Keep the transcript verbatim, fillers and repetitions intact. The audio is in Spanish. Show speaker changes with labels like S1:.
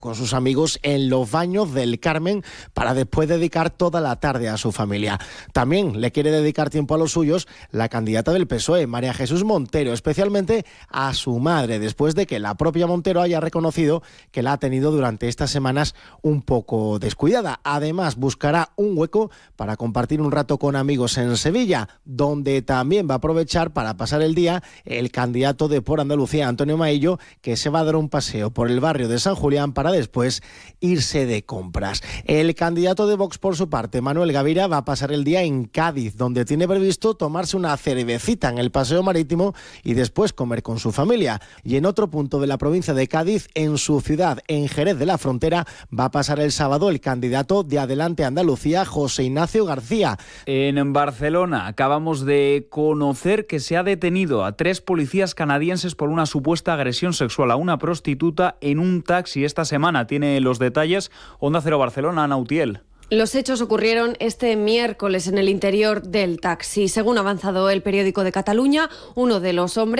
S1: con sus amigos en los Baños del Carmen para después dedicar toda la tarde a su familia. También le quiere dedicar tiempo a los suyos la candidata del P S O E, María Jesús Montero, especialmente a su madre, después de que la propia Montero haya reconocido que la ha tenido durante estas semanas un poco descuidada. Además, buscará un hueco para compartir un rato con amigos en Sevilla, donde también va a aprovechar para pasar el día el candidato de Por Andalucía, Antonio Maillo, que se va a dar un paseo por el barrio de San Julián para después irse de compras. El candidato de Vox, por su parte, Manuel Gavira, va a pasar el día en Cádiz, donde tiene previsto tomarse una cervecita en el Paseo Marítimo y después comer con su familia. Y en otro punto de la provincia de Cádiz, en su ciudad, en Jerez de la Frontera, va a pasar el sábado el candidato de Adelante Andalucía, José Ignacio García.
S2: En Barcelona acabamos de conocer que se ha detenido a tres policías canadienses por una supuesta agresión sexual a una prostituta en un taxi esta semana. Tiene los detalles Onda Cero Barcelona, Ana Utiel.
S3: Los hechos ocurrieron este miércoles en el interior del taxi. Según ha avanzado el periódico de Cataluña, uno de los hombres